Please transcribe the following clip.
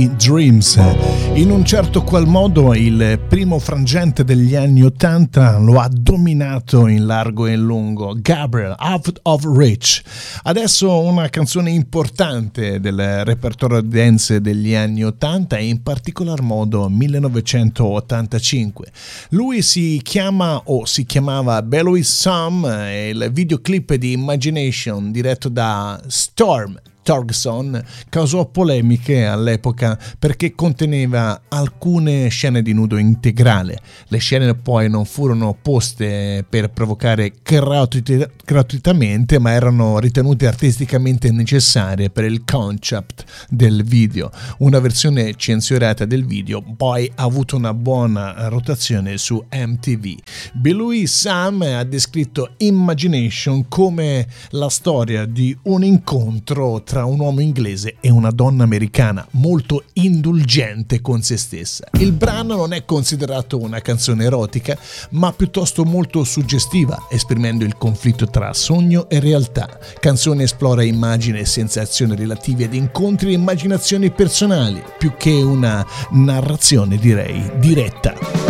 Dreams. In un certo qual modo il primo frangente degli anni 80 lo ha dominato in largo e in lungo. Gabriel, Out of Reach. Adesso una canzone importante del repertorio dance degli anni 80 e in particolar modo 1985. Lui si chiamava Beloit Sam e il videoclip di Imagination diretto da Storm Thorgerson causò polemiche all'epoca perché conteneva alcune scene di nudo integrale. Le scene poi non furono poste per provocare gratuitamente, ma erano ritenute artisticamente necessarie per il concept del video. Una versione censurata del video poi ha avuto una buona rotazione su MTV. Beloit Sam ha descritto Imagination come la storia di un incontro tra un uomo inglese e una donna americana molto indulgente con se stessa. Il brano non è considerato una canzone erotica, ma piuttosto molto suggestiva, esprimendo il conflitto tra sogno e realtà. Canzone esplora immagini e sensazioni relative ad incontri e immaginazioni personali, più che una narrazione, direi, diretta.